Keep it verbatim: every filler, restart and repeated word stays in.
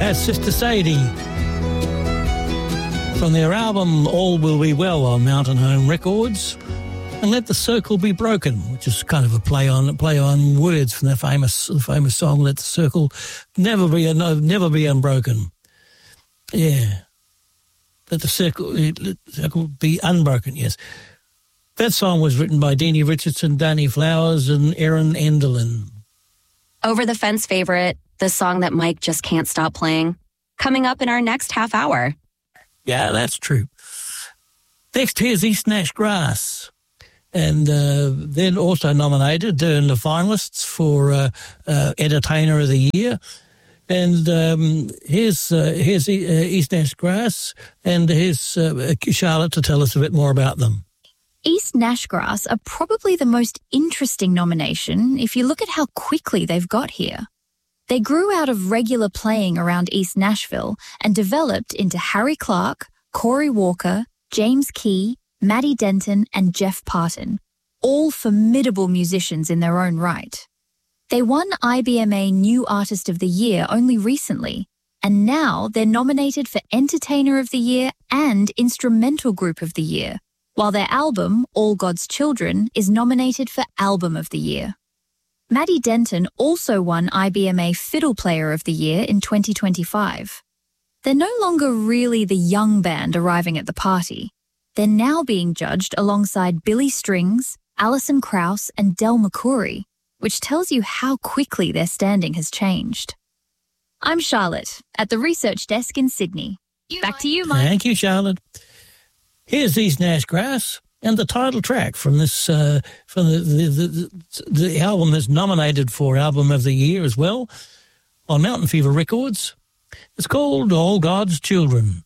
That's Sister Sadie from their album All Will Be Well on Mountain Home Records, and Let the Circle Be Broken, which is kind of a play on play on words from the famous the famous song Let the Circle Never Be no, Never Be Unbroken. Yeah, let the circle let the circle be unbroken. Yes, that song was written by Deanie Richardson, Danny Flowers, and Erin Enderlin. Over the Fence favorite, the song that Mike just can't stop playing, coming up in our next half hour. Yeah, that's true. Next, here's East Nash Grass. And uh, then also nominated uh, in the finalists for uh, uh, Entertainer of the Year. And um, here's, uh, here's uh, East Nash Grass, and here's uh, Charlotte to tell us a bit more about them. East Nash Grass are probably the most interesting nomination if you look at how quickly they've got here. They grew out of regular playing around East Nashville and developed into Harry Clark, Corey Walker, James Key, Maddie Denton, and Jeff Parton, all formidable musicians in their own right. They won I B M A New Artist of the Year only recently, and now they're nominated for Entertainer of the Year and Instrumental Group of the Year, while their album, All God's Children, is nominated for Album of the Year. Maddie Denton also won I B M A Fiddle Player of the Year in twenty twenty-five. They're no longer really the young band arriving at the party. They're now being judged alongside Billy Strings, Alison Krauss, and Del McCoury, which tells you how quickly their standing has changed. I'm Charlotte, at the research desk in Sydney. Back to you, Mike. Thank you, Charlotte. Here's East Nash Grass and the title track from this uh, from the the, the the album that's nominated for Album of the Year as well on Mountain Fever Records. It's called All God's Children.